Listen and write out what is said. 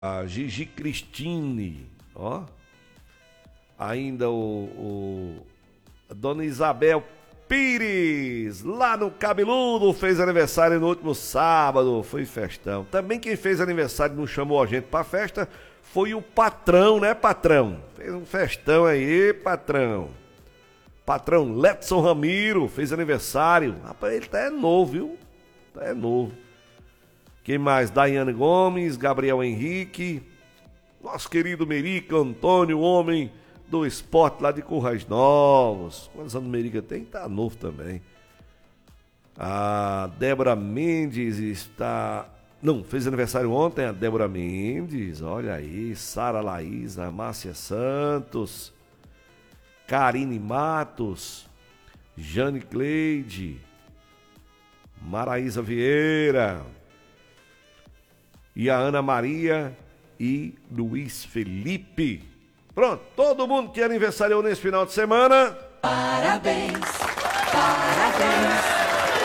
A Gigi Cristine, ó. Ainda a Dona Isabel Pires, lá no Cabeludo, fez aniversário no último sábado, foi festão. Também quem fez aniversário e não chamou a gente pra festa foi o patrão, né, patrão? Fez um festão aí, patrão. Patrão Letson Ramiro fez aniversário. Rapaz, ele tá novo, viu? Tá novo. Quem mais? Daiane Gomes, Gabriel Henrique, nosso querido Merica Antônio, homem do esporte lá de Currais Novos. Quantos anos o Merica tem? Tá novo também. A Débora Mendes está... Não, fez aniversário ontem a Débora Mendes, olha aí. Sara Laísa, Márcia Santos, Karine Matos, Jane Cleide, Maraísa Vieira... E a Ana Maria e Luiz Felipe. Pronto, todo mundo que aniversariou nesse final de semana. Parabéns, parabéns.